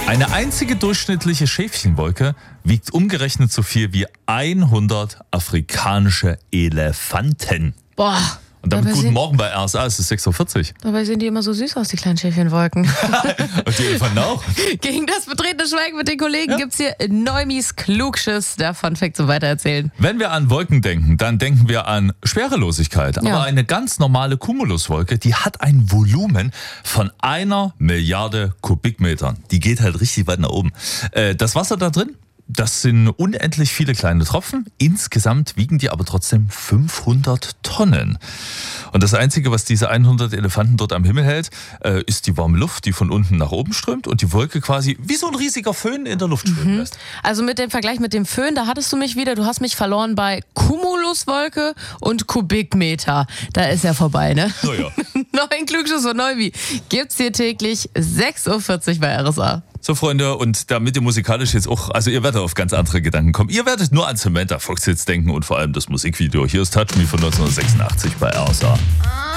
Eine einzige durchschnittliche Schäfchenwolke wiegt umgerechnet so viel wie 100 afrikanische Elefanten. Boah. Und damit guten Morgen bei RSA, es ist 6.40 Uhr. Dabei sehen die immer so süß aus, die kleinen Schäfchenwolken. Und die Elefanten auch. Gegen das betretene Schweigen mit den Kollegen gibt's hier Neumis Klugschiss, der Funfact zum Weitererzählen. Wenn wir an Wolken denken, dann denken wir an Schwerelosigkeit. Ja. Aber eine ganz normale Cumuluswolke, die hat ein Volumen von 1 Milliarde Kubikmetern. Die geht halt richtig weit nach oben. Das Wasser da drin, das sind unendlich viele kleine Tropfen. Insgesamt wiegen die aber trotzdem 500 Tonnen. Und das Einzige, was diese 100 Elefanten dort am Himmel hält, ist die warme Luft, die von unten nach oben strömt und die Wolke quasi wie so ein riesiger Föhn in der Luft schweben lässt. Also mit dem Vergleich mit dem Föhn, da hattest du mich wieder, du hast mich verloren bei Cumuluswolke und Kubikmeter. Da ist ja vorbei, ne? Naja. Neuen Klugschiss von Neumi gibt's hier täglich 6.40 Uhr bei RSA. So, Freunde, und damit ihr musikalisch jetzt auch, also ihr werdet auf ganz andere Gedanken kommen. Ihr werdet nur an Samantha Fox jetzt denken und vor allem das Musikvideo. Hier ist Touch Me von 1986 bei RSA.